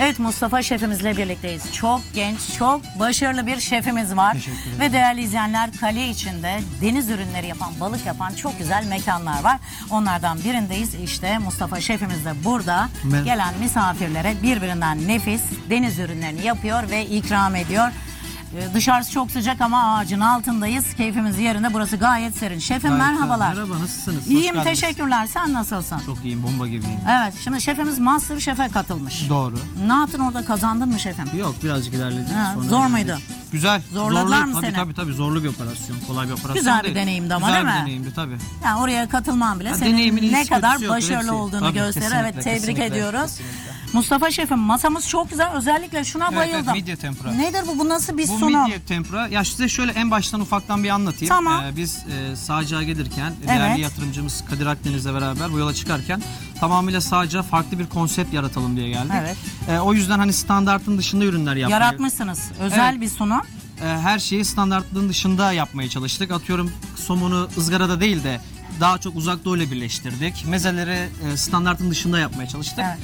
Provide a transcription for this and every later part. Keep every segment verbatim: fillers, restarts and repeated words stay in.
Evet, Mustafa şefimizle birlikteyiz. Çok genç, çok başarılı bir şefimiz var. Ve değerli izleyenler, kale içinde deniz ürünleri yapan, balık yapan çok güzel mekanlar var. Onlardan birindeyiz. İşte Mustafa şefimiz de burada. Ben... Gelen misafirlere birbirinden nefis deniz ürünlerini yapıyor ve ikram ediyor. Ee, dışarısı çok sıcak ama ağacın altındayız. Keyfimiz yerinde. Burası gayet serin. Şefim Gayet merhabalar. Merhaba, nasılsınız? İyiyim, teşekkürler. Sen nasılsın? Çok iyiyim, bomba gibiyim. Evet, şimdi şefimiz MasterChef'e katılmış. Doğru. Ne yaptın orada, kazandın mı şefim? Yok, birazcık ilerledik. Ha, Sonra zor ilerledik. muydu? Güzel. Zorladılar zorlu, mı tabii, seni? Tabii tabii zorlu bir operasyon. Kolay bir operasyon Güzel bir değil. deneyimdi ama, Güzel değil mi? bir deneyimdi tabii. Yani oraya katılman bile Ha, senin deneyimin ne hiç kadar kötüsü yoktur, başarılı hepsi. olduğunu Tabii, gösterir. kesinlikle, Evet, tebrik kesinlikle, ediyoruz. kesinlikle. Mustafa şefim, masamız çok güzel. Özellikle şuna Evet, bayıldım. evet, midye tempura. Nedir bu? Bu nasıl bir Bu sunum? midye tempura. Ya size şöyle en baştan ufaktan bir anlatayım. Tamam. Ee, biz e, Sağcık'a gelirken Evet. değerli yatırımcımız Kadir Akdeniz'le beraber bu yola çıkarken tamamıyla Sağcık'a farklı bir konsept yaratalım diye geldik. Evet. Ee, o yüzden hani standartın dışında ürünler yapmaya. Yaratmışsınız. Özel Evet. bir sunum. Ee, her şeyi standartın dışında yapmaya çalıştık. Atıyorum somonu ızgarada değil de daha çok uzak doğuyla birleştirdik. Mezeleri e, standartın dışında yapmaya çalıştık. Evet.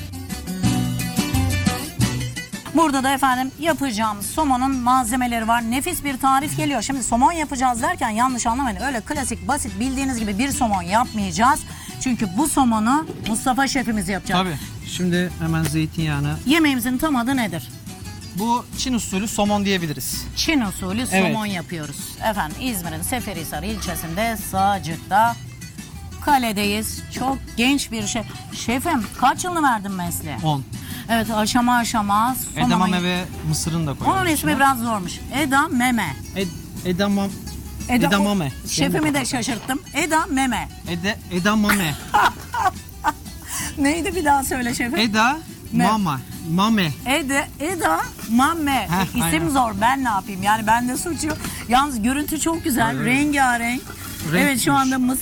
Burada da efendim yapacağımız somonun malzemeleri var. Nefis bir tarif geliyor. Şimdi somon yapacağız derken yanlış anlamayın. Öyle klasik, basit, bildiğiniz gibi bir somon yapmayacağız. Çünkü bu somonu Mustafa şefimiz yapacak. Tabii. Şimdi hemen zeytinyağını. Yemeğimizin tam adı nedir? Bu Çin usulü somon diyebiliriz. Çin usulü Evet. somon yapıyoruz. Efendim İzmir'in Seferihisar ilçesinde Sağcık'ta kaledeyiz. Çok genç bir şef. Şefim, kaç yılını verdin mesleğe? on. Evet, aşama aşama somonu. Edamame ve mısırını da koyuyoruz. Onun ismi biraz zormuş. Eda Meme. Ed, edamam, Eda, edamame. o- Şefimi de şaşırttım. Eda Meme. Ede, edamame. Neydi, bir daha söyle şefim? Eda, Me- mama. Mame. Eda, Eda Mame. Heh, İsim aynen. zor, ben ne yapayım? Yani ben de suç yok. Yalnız görüntü çok güzel. Evet. Rengarenk. Renk Evet, şu hoş. anda mısır